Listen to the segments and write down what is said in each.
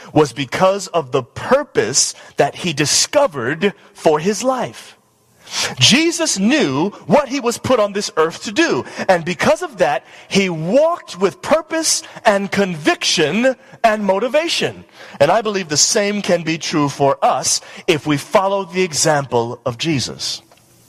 was because of the purpose that he discovered for his life. Jesus knew what he was put on this earth to do. And because of that, he walked with purpose and conviction and motivation. And I believe the same can be true for us if we follow the example of Jesus.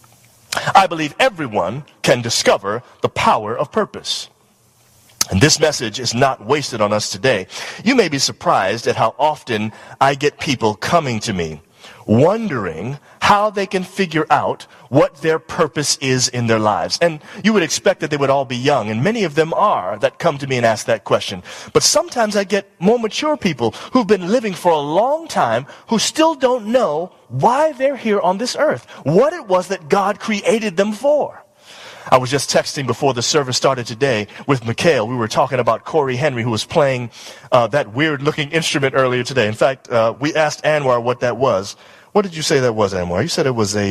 I believe everyone can discover the power of purpose. And this message is not wasted on us today. You may be surprised at how often I get people coming to me wondering how they can figure out what their purpose is in their lives. And you would expect that they would all be young, and many of them are, that come to me and ask that question. But sometimes I get more mature people who've been living for a long time who still don't know why they're here on this earth, what it was that God created them for. I was just texting before the service started today with Mikhail. We were talking about Corey Henry, who was playing that weird-looking instrument earlier today. In fact, we asked Anwar what that was. What did you say that was, Anwar? You said it was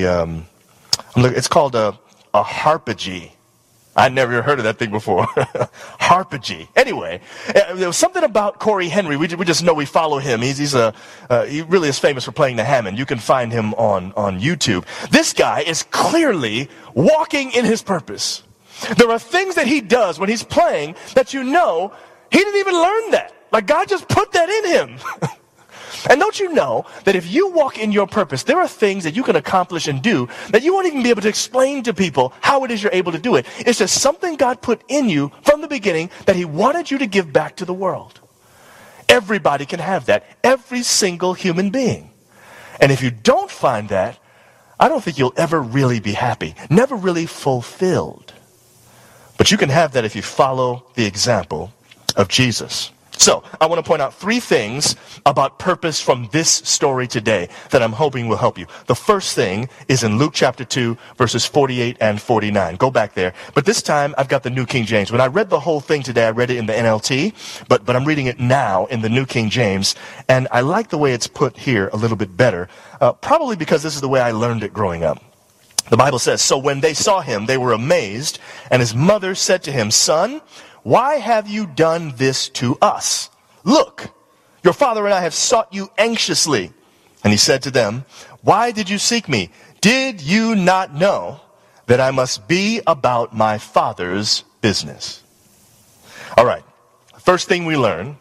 it's called a harpeggi. I'd never heard of that thing before. Harpeggi. Anyway, there was something about Corey Henry. We just know we follow him. He really is famous for playing the Hammond. You can find him on YouTube. This guy is clearly walking in his purpose. There are things that he does when he's playing that you know he didn't even learn that. Like God just put that in him. And don't you know that if you walk in your purpose, there are things that you can accomplish and do that you won't even be able to explain to people how it is you're able to do it. It's just something God put in you from the beginning that he wanted you to give back to the world. Everybody can have that. Every single human being. And if you don't find that, I don't think you'll ever really be happy. Never really fulfilled. But you can have that if you follow the example of Jesus. So, I want to point out 3 things about purpose from this story today that I'm hoping will help you. The first thing is in Luke chapter 2, verses 48 and 49. Go back there. But this time, I've got the New King James. When I read the whole thing today, I read it in the NLT, but I'm reading it now in the New King James, and I like the way it's put here a little bit better, probably because this is the way I learned it growing up. The Bible says, "So when they saw him, they were amazed, and his mother said to him, 'Son, why have you done this to us? Look, your father and I have sought you anxiously.' And he said to them, 'Why did you seek me? Did you not know that I must be about my Father's business?'" All right. First thing we learn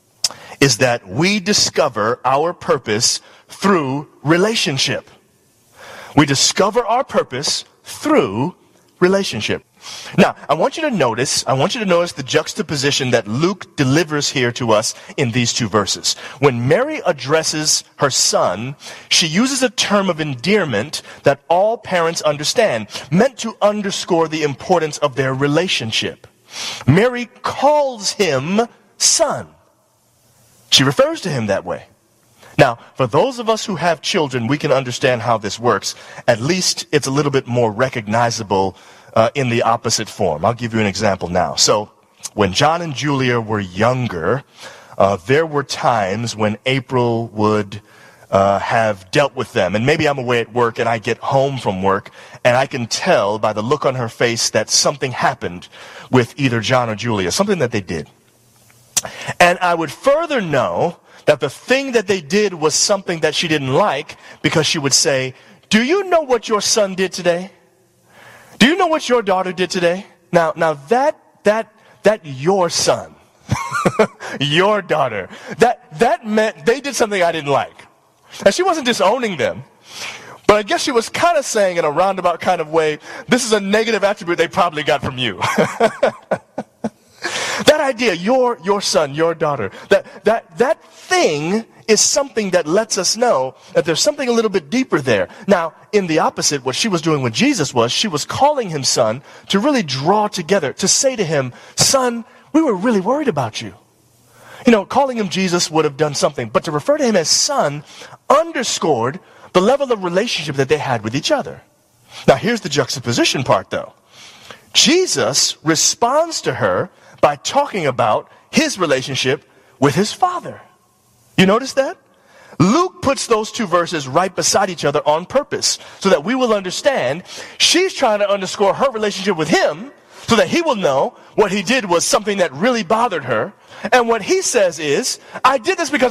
is that we discover our purpose through relationship. We discover our purpose through relationship. Now, I want you to notice the juxtaposition that Luke delivers here to us in these 2 verses. When Mary addresses her son, she uses a term of endearment that all parents understand, meant to underscore the importance of their relationship. Mary calls him son. She refers to him that way. Now, for those of us who have children, we can understand how this works. At least it's a little bit more recognizable in the opposite form. I'll give you an example now. So, when John and Julia were younger, there were times when April would have dealt with them. And maybe I'm away at work and I get home from work and I can tell by the look on her face that something happened with either John or Julia, something that they did. And I would further know that the thing that they did was something that she didn't like, because she would say, "Do you know what your son did today? Do you know what your daughter did today?" Now that your son, your daughter, that meant they did something I didn't like. And she wasn't disowning them, but I guess she was kind of saying in a roundabout kind of way, this is a negative attribute they probably got from you. That idea, your son, your daughter, that thing is something that lets us know that there's something a little bit deeper there. Now, in the opposite, what she was doing with Jesus was she was calling him son to really draw together, to say to him, "Son, we were really worried about you." You know, calling him Jesus would have done something, but to refer to him as son underscored the level of relationship that they had with each other. Now, here's the juxtaposition part, though. Jesus responds to her by talking about his relationship with his Father. You notice that? Luke puts those 2 verses right beside each other on purpose so that we will understand she's trying to underscore her relationship with him so that he will know what he did was something that really bothered her. And what he says is, I did this because